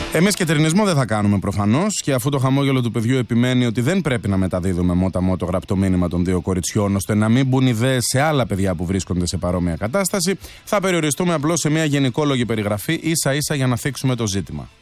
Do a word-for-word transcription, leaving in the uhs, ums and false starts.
Εμείς κετρινισμό δεν θα κάνουμε προφανώς, και αφού το χαμόγελο του παιδιού επιμένει ότι δεν πρέπει να μεταδίδουμε μότα-μό το γραπτό μήνυμα των δύο κοριτσιών, ώστε να μην μπουν ιδέες σε άλλα παιδιά που βρίσκονται σε παρόμοια κατάσταση, θα περιοριστούμε απλώς σε μια γενικόλογη περιγραφή, ίσα-ίσα για να θίξουμε το ζήτημα.